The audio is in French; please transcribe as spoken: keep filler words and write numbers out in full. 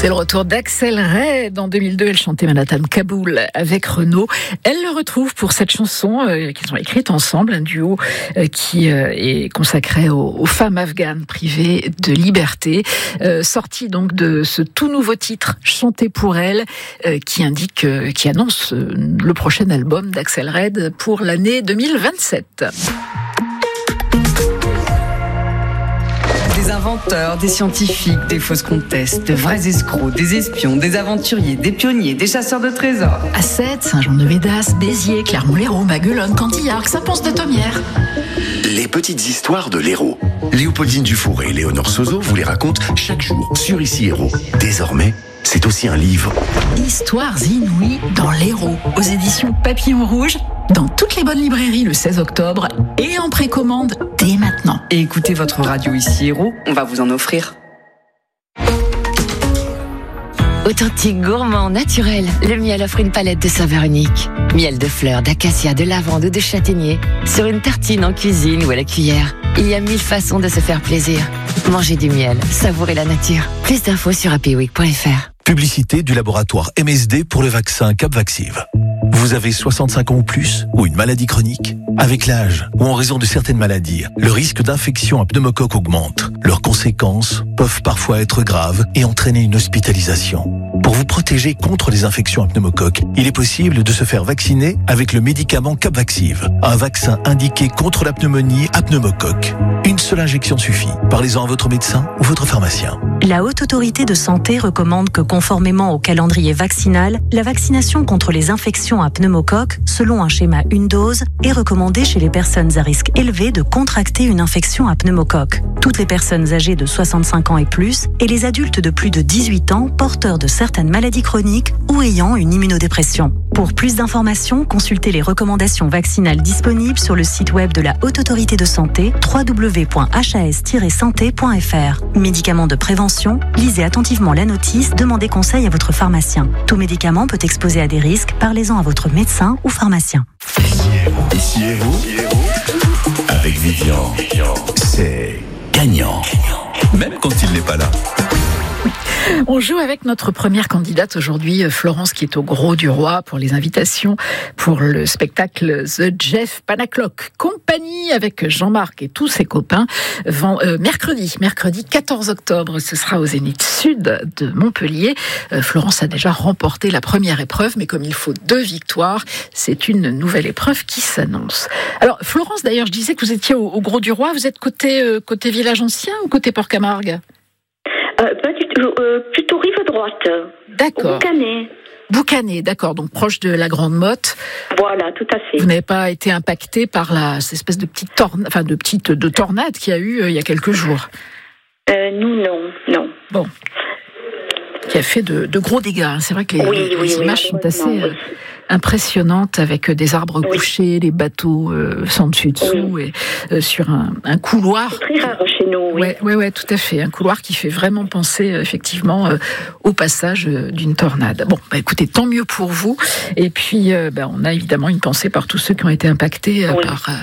C'est le retour d'Axel Red. En deux mille deux, elle chantait Manhattan Kaboul avec Renaud. Elle le retrouve pour cette chanson euh, qu'ils ont écrite ensemble, un duo euh, qui euh, est consacré aux, aux femmes afghanes privées de liberté. Euh, sorti donc de ce tout nouveau titre, Chanter pour elle, euh, qui indique, euh, qui annonce euh, le prochain album d'Axel Red pour l'année deux mille vingt-sept. Des inventeurs, des scientifiques, des fausses comtesses, de vrais escrocs, des espions, des aventuriers, des pionniers, des chasseurs de trésors. Assette, Saint-Jean-de-Védas, Béziers, Clermont-Lérault, Maguelone, Cantillac, Saint-Pons-de-Thomières. Les petites histoires de l'Hérault. Léopoldine Dufour et Léonore Sozo vous les racontent chaque jour sur Ici Hérault. Désormais, c'est aussi un livre. Histoires inouïes dans l'Hérault, aux éditions Papillon Rouge, dans toutes les bonnes librairies le seize octobre et en précommande dès maintenant. Et écoutez votre radio Ici Hérault, on va vous en offrir. Authentique, gourmand, naturel, le miel offre une palette de saveurs uniques. Miel de fleurs, d'acacia, de lavande ou de châtaignier, sur une tartine en cuisine ou à la cuillère. Il y a mille façons de se faire plaisir. Mangez du miel, savourez la nature. Plus d'infos sur happy week point f r. Publicité du laboratoire M S D pour le vaccin Capvaxive. Vous avez soixante-cinq ans ou plus ou une maladie chronique? Avec l'âge ou en raison de certaines maladies, le risque d'infection à pneumocoque augmente. Leurs conséquences peuvent parfois être graves et entraîner une hospitalisation. Pour vous protéger contre les infections à pneumocoque, il est possible de se faire vacciner avec le médicament Capvaxive, un vaccin indiqué contre la pneumonie à pneumocoque. Une seule injection suffit. Parlez-en à votre médecin ou votre pharmacien. La Haute Autorité de Santé recommande que, conformément au calendrier vaccinal, la vaccination contre les infections à pneumocoque, selon un schéma une dose, est recommandée chez les personnes à risque élevé de contracter une infection à pneumocoque. Toutes les personnes âgées de soixante-cinq ans et plus et les adultes de plus de dix-huit ans porteurs de certaines maladies chroniques ou ayant une immunodépression. Pour plus d'informations, consultez les recommandations vaccinales disponibles sur le site web de la Haute Autorité de Santé w w w point h a s tiret santé point f r. Médicaments de prévention, lisez attentivement la notice, demandez conseil à votre pharmacien. Tout médicament peut exposer à des risques, parlez-en à votre médecin ou pharmacien. Ici Hérault, avec Vivian, c'est gagnant, même quand il n'est pas là. On joue avec notre première candidate aujourd'hui, Florence, qui est au Gros du Roi pour les invitations pour le spectacle The Jeff Panaclock Company avec Jean-Marc et tous ses copains. Euh, mercredi, mercredi quatorze octobre, ce sera au Zénith Sud de Montpellier. Euh, Florence a déjà remporté la première épreuve, mais comme il faut deux victoires, c'est une nouvelle épreuve qui s'annonce. Alors, Florence, d'ailleurs, je disais que vous étiez au, au Gros du Roi. Vous êtes côté, euh, côté village ancien ou côté Port-Camargue ? Euh, pas du tout, euh, plutôt rive droite. D'accord. Boucanet. Boucanet, d'accord, donc proche de la Grande Motte. Voilà, tout à fait. Vous n'avez pas été impacté par la, cette espèce de petite tornade, enfin de petite de tornade qu'il y a eu euh, il y a quelques jours. Euh, nous, non, non. Bon. Qui a fait de, de gros dégâts. Hein. C'est vrai que les, oui, les, oui, les oui, images sont assez oui. euh, impressionnantes avec des arbres oui. couchés, les bateaux euh, sans dessus-dessous oui. et euh, sur un, un couloir. C'est très rare chez nous, oui. Ouais, ouais, ouais, tout à fait. Un couloir qui fait vraiment penser euh, effectivement euh, au passage euh, d'une tornade. Bon, bah, écoutez, tant mieux pour vous. Et puis, euh, bah, on a évidemment une pensée par tous ceux qui ont été impactés euh, oui. par. Euh,